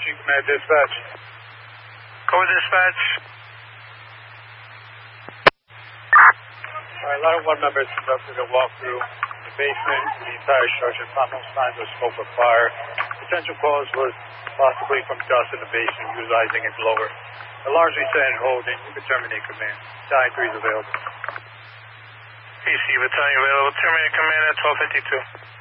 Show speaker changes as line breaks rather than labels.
Machine Command Dispatch.
Code dispatch.
Alright, line 1 members conducting a walkthrough in the basement. The entire structure found no signs of smoke or fire. Potential cause was possibly from dust in the basement utilizing a blower. Alarms reset and hold, and you can terminate command. Battalion 3 is available.
PC, battalion available. Terminate command at 1252.